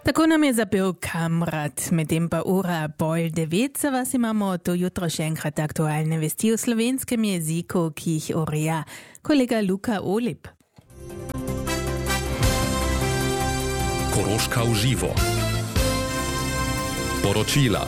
Tako nam je zapel kamrat, medtem pa ura pol 9, za vas imamo to jutro še enkrat aktualne vesti v slovenskem jeziku, ki jih ureja kolega Luka Olip. Koroška v živo. Poročila.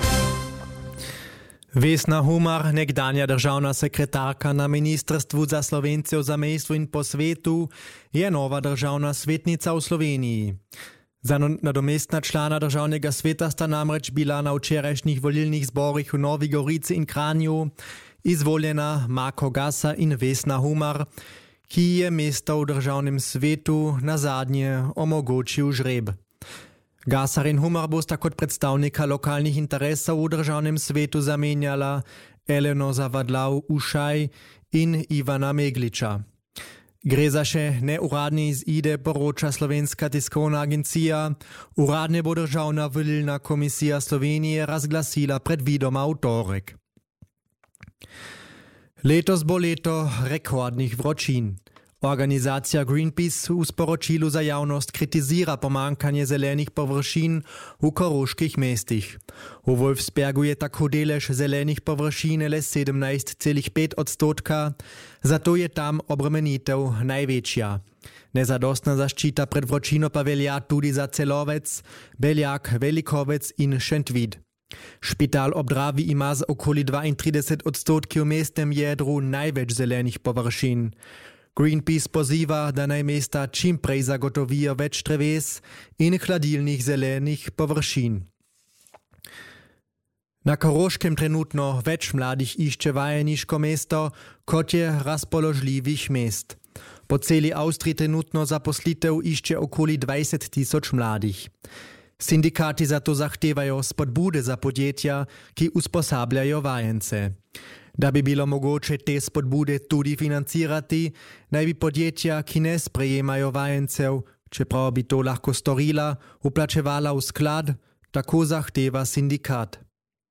Vesna Humar, nekdanja državna sekretarka na Ministrstvu za Slovence v zamejstvu in po svetu, je nova državna svetnica v Sloveniji. Za nadomestna člana državnega sveta sta namreč bila na včerajšnjih volilnih zborih v Novi Gorici in Kranju izvoljena Mako Gasa in Vesna Humar, ki je mesto v državnem svetu nazadnje omogočil žreb. Gasar in Humar bosta kot predstavnika lokalnih interesov v državnem svetu zamenjala Eleno Zavadlav-Ušaj in Ivana Megliča. Gre za še neuradne izide, poroča Slovenska tiskovna agencija. Uradne bo Državna volilna komisija Slovenije razglasila predvidoma v torek. Letos bo leto rekordnih vročin. Organizacija Greenpeace v sporočilu za javnost kritizira pomankanje zelenih površin v koroških mestih. V Wolfsbergu je tako delež zelenih površin le 17,5%, zato je tam obremenitev največja. Nezadostna zaščita pred vročino pa velja tudi za Celovec, Beljak, Velikovec in Šentvid. Špital ob Dravi ima z okoli 32% v mestnem jedru največ zelenih površin. Greenpeace poziva, da naj mesta čim prej zagotovijo več dreves in hladilnih zelenih površin. Na Koroškem trenutno več mladih išče vajeniško mesto, kot je razpoložljivih mest. Po celi Avstriji trenutno zaposlitev išče okoli 20,000 mladih. Sindikati zato zahtevajo spodbude za podjetja, ki usposabljajo vajence. Da bi bilo mogoče te spodbude tudi financirati, naj bi podjetja, ki ne sprejemajo vajencev, čeprav bi to lahko storila, vplačevala v sklad, tako zahteva sindikat.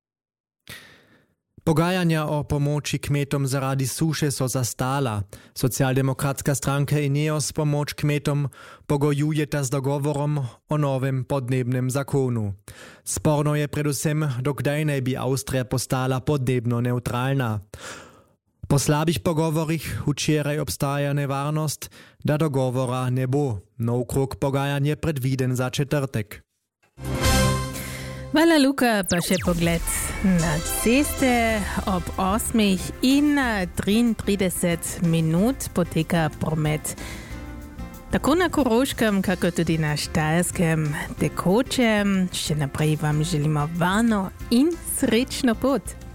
Pogajanja o pomoči kmetom zaradi suše so zastala. Socialdemokratska stranka Ineos pomoč kmetom pogojujeta z dogovorom o novem podnebnem zakonu. Sporno je predvsem, dokdaj naj bi Avstrija postala podnebno neutralna. Po slabih pogovorih včeraj obstaja nevarnost, da dogovora ne bo. Nov krog pogajanj je predviden za četrtek. Hvala, Luka, pa še pogled na ceste. Ob 8:33 poteka promet tako na Koroškem, kako tudi na Štajerskem tekočem. Še naprej vam želimo varno in srečno pot.